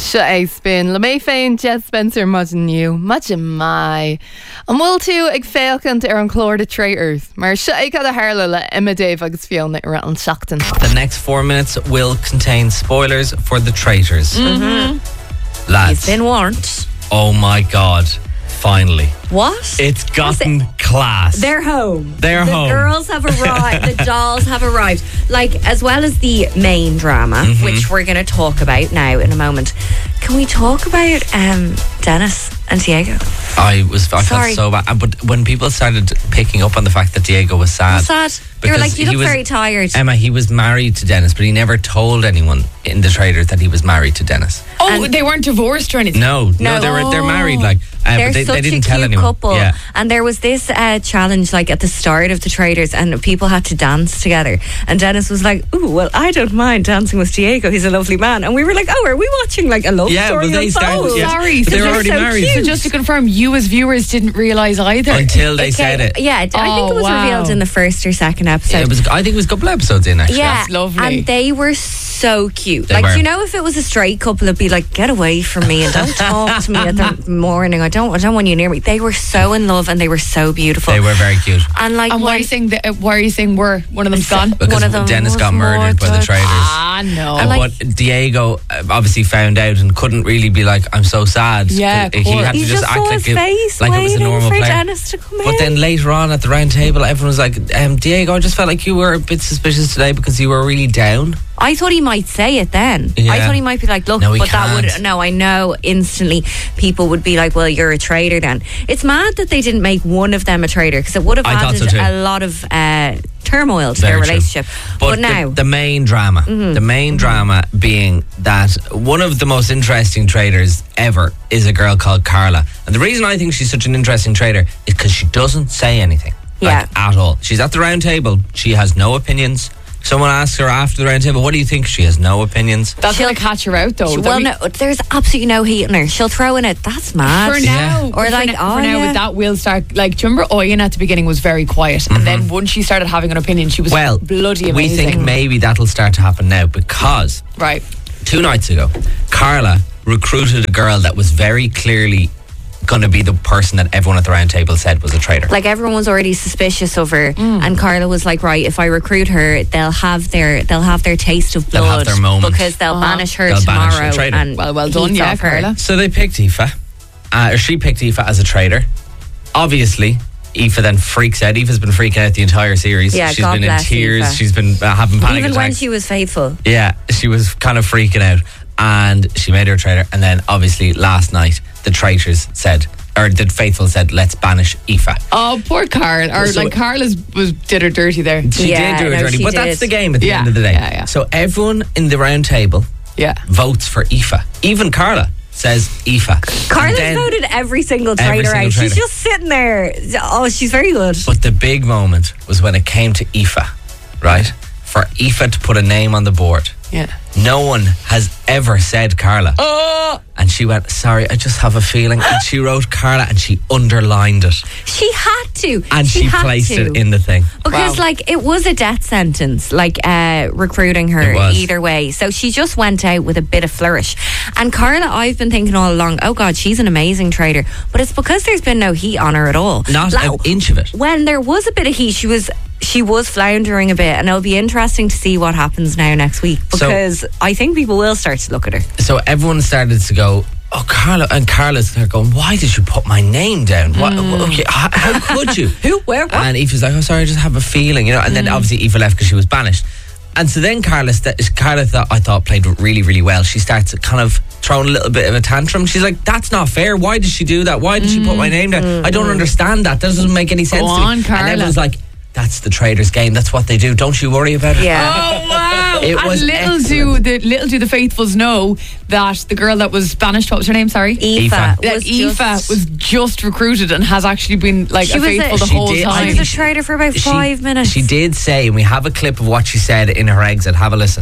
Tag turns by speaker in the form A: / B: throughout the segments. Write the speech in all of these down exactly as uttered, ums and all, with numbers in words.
A: Se é spin le mé féin Jet Spencer mud nniu, much mai. An bhfuil tú ag féilcant ar an chlór de Traitors, mar se é cad a hála le Emma Dave agus fionna ar an seachtain.
B: The next four minutes will contain spoilers for the Traitors.
C: Mm-hmm.
B: Lads.
C: You've been warned.
B: Oh my God. Finally.
C: What?
B: It's gotten
C: it?
B: class.
C: They're home.
B: They're
C: the
B: home.
C: The girls have arrived. The dolls have arrived. Like, as well as the main drama, mm-hmm. which we're going to talk about now in a moment. Can we talk about um, Dennis and Diego?
B: I was I
C: Sorry.
B: felt so bad. But when people started picking up on the fact that Diego was sad.
C: sad. You were like, you look
B: was,
C: very tired.
B: Emma, he was married to Dennis, but he never told anyone in the Traitors that he was married to Dennis.
D: Oh,
C: And-
D: they weren't divorced or anything?
B: No, no,
C: No.
B: they were they're married. Like, uh,
C: They're
B: but they,
C: such
B: they didn't
C: a
B: tell
C: cute
B: anyone.
C: couple.
B: Yeah.
C: And there was this uh, challenge, like at the start of the Traitors, and people had to dance together. And Dennis was like, "Ooh, well, I don't mind dancing with Diego. He's a lovely man." And we were like, "Oh, are we watching like a love
B: Yeah,
C: story?"
B: well, they started-
C: unfold?
B: yeah.
D: Sorry,
B: But
D: so
B: they were
D: they're
B: already
D: so
B: married.
D: cute. So just to confirm, you as viewers didn't realise either.
B: Until they
C: It
B: said
C: came-
B: it.
C: Yeah, I think
D: Oh,
C: it was
D: wow.
C: revealed in the first or second episode.
B: It was. I think it was a couple episodes in actually.
C: Yeah,
D: That's lovely.
C: and they were so cute.
B: They
C: like,
B: were.
C: you know, if it was a straight couple, it'd be like, "Get away from me and don't talk to me at the morning. I don't, I don't want you near me." They were so in love and they were so beautiful.
B: They were very cute.
C: And like,
D: and why are
C: when-
D: you saying that? uh, Why are you saying we're one of them's gone?
B: Because
C: One of them
B: Dennis
C: was
B: got murdered by the
C: murdered.
B: Traitors.
D: Ah, no.
B: And
C: like-
B: but Diego uh, obviously found out and couldn't really be like, "I'm so sad."
D: Yeah, of
B: he
D: course.
B: had to
C: you
B: just,
C: just
B: act
C: saw
B: like
C: his
B: it,
C: face
B: like it was a
C: waiting
B: normal
C: for
B: player.
C: Dennis to come
B: But
C: in.
B: then later on at the round table, everyone was like, um, "Diego, I just felt like you were a bit suspicious today because you were really down."
C: I thought he might say it then.
B: Yeah.
C: I thought he might be like, "Look,"
B: No, he
C: but that
B: can't.
C: would no. I know instantly people would be like, "Well, you're a traitor." Then it's mad that they didn't make one of them a traitor because it would have
B: I thought
C: added
B: so too.
C: a lot of uh, turmoil to
B: Very
C: their
B: true.
C: relationship.
B: But,
C: But,
B: the-
C: now,
B: the, main drama,
C: Mm-hmm.
B: the main drama being that one of the most interesting traders ever is a girl called Carla. And the reason I think she's such an interesting trader is because she doesn't say anything.
C: Yeah.
B: Like, at all. She's at the round table. She has no opinions. Someone asks her after the round table, "What do you think?" She has no opinions.
D: That's
C: She'll-
D: going to catch her out, though.
C: well,
D: That we-
C: no, there's absolutely no heat in her. She'll throw in it. That's mad.
D: For
B: Yeah.
D: now,
C: Or
D: for
C: like,
D: now,
C: oh,
D: for now
C: yeah.
D: with that, we'll start. Like, do you remember Oyen at the beginning was very quiet, and then once she started having an opinion, she was
B: Well,
D: bloody amazing.
B: we think maybe that'll start to happen now because
D: right.
B: two nights ago, Carla recruited a girl that was very clearly going to be the person that everyone at the round table said was a traitor.
C: Like, everyone was already suspicious of her,
B: Mm.
C: and Carla was like, "Right, if I recruit her, they'll have their they'll have their taste of
B: They'll
C: blood
B: have their moment.
C: because they'll
D: Uh-huh.
C: banish her
B: They'll banish
C: tomorrow."
B: a traitor.
C: And
D: Well, well done,
C: heat
D: yeah,
C: off her.
D: Carla.
B: So they picked Aoife, uh, or she picked Aoife as a traitor. Obviously, Aoife then freaks out. Aoife's been freaking out the entire series.
C: Yeah,
B: she's
C: God
B: been in
C: bless
B: tears.
C: Aoife.
B: She's been uh, having panic
C: Even when
B: attacks.
C: she was faithful.
B: Yeah, she was kind of freaking out, and she made her a traitor. And then, obviously, last night the traitors said, or the faithful said, "Let's banish Aoife."
D: Oh, poor Carl. Or
B: So-
D: like Carla's was did her dirty there.
B: She
C: Yeah,
B: did do it
C: no,
B: dirty,
C: she
B: but that's
C: did.
B: the game at the
D: Yeah,
B: end of the day.
D: yeah, yeah.
B: So everyone in the round table
D: Yeah.
B: votes for Aoife. Even Carla says Aoife.
C: Carla's
B: And then-
C: voted every single
B: Every
C: traitor
B: single
C: out.
B: traitor.
C: She's just sitting there. Oh, she's very good.
B: But the big moment was when it came to Aoife, right? For Aoife to put a name on the board.
D: Yeah.
B: No one has ever said Carla.
D: Oh,
B: And she went, "Sorry, I just have a feeling." And she wrote Carla and she underlined it.
C: She had to.
B: And she,
C: had
B: placed
C: to.
B: it in the thing.
C: Because,
D: Wow.
C: like, it was a death sentence, like, uh, recruiting her
B: It was.
C: either way. So she just went out with a bit of flourish. And Carla, I've been thinking all along, oh God, she's an amazing trader. But it's because there's been no heat on her at all.
B: Not
C: Like,
B: an inch of it.
C: when there was a bit of heat, she was she was floundering a bit, and it'll be interesting to see what happens now next week,
B: So-
C: because I think people will start to look at her.
B: So everyone started to go, "Oh, Carla," and Carla's there going, "Why did you put my name down? What, okay, how, how could you?"
C: Who? Where? What?
B: And Aoife's like, "Oh, sorry, I just have a feeling," you know. And then obviously Aoife left because she was banished. And so then Carla, st- Carla thought, I thought played really, really well. She starts kind of throwing a little bit of a tantrum. She's like, "That's not fair. Why did she do that? Why did she put my name down? I don't understand that. That doesn't make any sense to me."
D: on, Carla.
B: And everyone's like, "That's the traders' game. That's what they do. Don't you worry about it."
C: Yeah.
D: oh wow!
B: It
D: and
B: was
D: little do the little do the faithfuls know that the girl that was banished. What was her name? Sorry.
C: Aoife
B: Aoife.
D: That
C: was
D: Aoife
C: just-
D: was just recruited and has actually been like
C: She
D: a
C: was a-
D: faithful the
B: She
D: whole
B: did- I
C: She
D: time.
C: was a trader for about
B: She-
C: five minutes.
B: She did say, and we have a clip of what she said in her exit. Have a listen.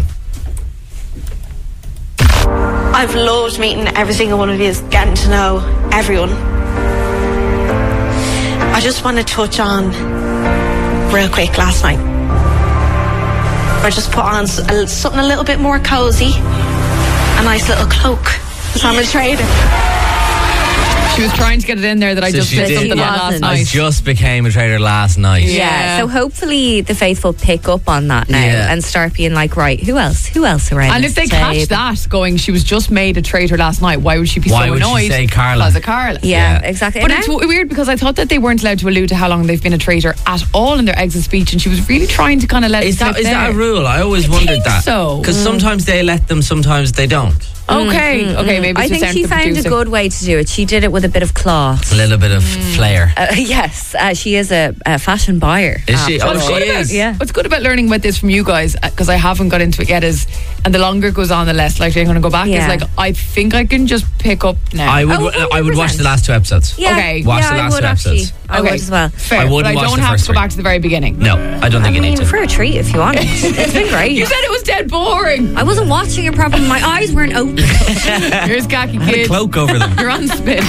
E: I've loved meeting every single one of you, getting to know everyone. I just want to touch on real quick last night. I just put on s- a, something a little bit more cozy, a nice little cloak, because I'm a traitor.
D: She was trying to get it in there that I
B: So
D: just
B: she
D: did
B: did-
D: something
C: She
D: last
C: wasn't.
B: I
D: night.
B: just became a traitor last night.
C: Yeah.
D: Yeah.
C: So hopefully the faithful pick up on that now
B: Yeah.
C: and start being like, right, who else? Who else around?
D: And
C: this
D: if they
C: table?
D: catch that going, she was just made a traitor last night, why would she be
B: Why
D: so
B: would she
D: annoyed?
B: say Carla?
D: Because of Carla.
C: Yeah,
B: Yeah.
C: exactly.
D: But
C: And
D: it's
C: now-
D: w- weird because I thought that they weren't allowed to allude to how long they've been a traitor at all in their exit speech, and she was really trying to kind of let it
B: Is that
D: slip
B: is that
D: there.
B: a rule? I always wondered
D: think
B: that.
D: so.
B: Because sometimes they let them, sometimes they don't.
D: Okay, okay, maybe
C: I
D: it's just
C: think
D: down to
C: she
D: the
C: found
D: producer.
C: a good way to do it. She did it with a bit of class.
B: A little bit of flair.
C: Uh, yes, uh, she is a, a fashion buyer.
B: Is she?
C: after
B: Oh,
C: all.
B: she
D: What about-
B: is.
C: Yeah.
D: What's good about learning about this from you guys, because I haven't got into it yet, is, and the longer it goes on, the less likely I'm going to go back.
C: Yeah.
D: Is like I think I can just pick up now.
B: I would.
C: Oh,
B: I would watch the last two episodes.
C: Yeah,
D: Okay.
B: Watch
C: yeah,
B: the
C: I
B: last
C: would
B: two
C: actually.
B: episodes.
C: I would as well.
D: Fair,
B: I wouldn't
D: but I
B: watch
D: don't
B: the
D: have
B: first
D: to go
B: three.
D: back to the very beginning.
B: No, I don't
C: I
B: think you
C: mean,
B: need to.
C: for a treat if you want. It's been great.
D: You said it was dead boring.
C: I wasn't watching it properly. My eyes weren't open.
D: Here's Khaki
B: Had a
D: Kids.
B: cloak over them.
D: You're on spin.